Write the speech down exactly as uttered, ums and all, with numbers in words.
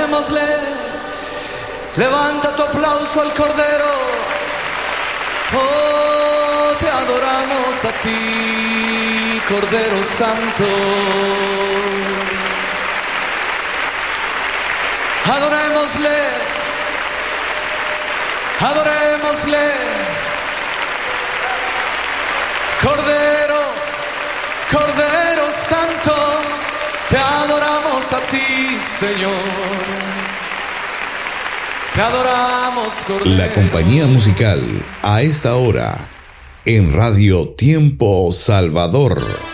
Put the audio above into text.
Adorémosle, levanta tu aplauso al Cordero. Oh, te adoramos a ti, Cordero Santo. Adorémosle, adorémosle, Cordero, Cordero Santo, te adoramos a ti, Señor. Te adoramos, Cordero. La compañía musical a esta hora en Radio Tiempo Salvador.